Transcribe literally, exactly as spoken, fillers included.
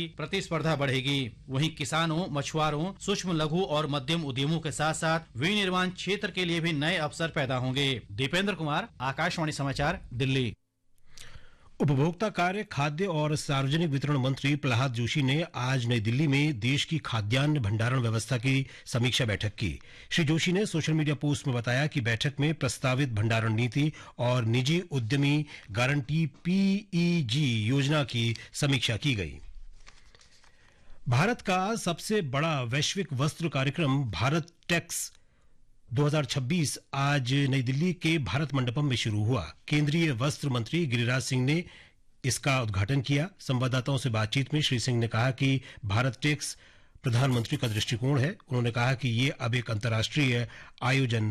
प्रतिस्पर्धा बढ़ेगी। वहीं किसानों, मछुआरों, सूक्ष्म लघु और मध्यम उद्यमों के साथ साथ विनिर्माण क्षेत्र के लिए भी नए अवसर पैदा होंगे। दीपेंद्र कुमार, आकाशवाणी समाचार, दिल्ली। उपभोक्ता कार्य, खाद्य और सार्वजनिक वितरण मंत्री प्रहलाद जोशी ने आज नई दिल्ली में देश की खाद्यान्न भंडारण व्यवस्था की समीक्षा बैठक की। श्री जोशी ने सोशल मीडिया पोस्ट में बताया कि बैठक में प्रस्तावित भंडारण नीति और निजी उद्यमी गारंटी पीईजी योजना की समीक्षा की गई। भारत का सबसे बड़ा वैश्विक वस्त्र कार्यक्रम भारत टेक्स दो हज़ार छब्बीस आज नई दिल्ली के भारत मंडपम में शुरू हुआ। केंद्रीय वस्त्र मंत्री गिरिराज सिंह ने इसका उद्घाटन किया। संवाददाताओं से बातचीत में श्री सिंह ने कहा कि भारत टेक्स प्रधानमंत्री का दृष्टिकोण है। उन्होंने कहा कि ये अब एक अंतर्राष्ट्रीय आयोजन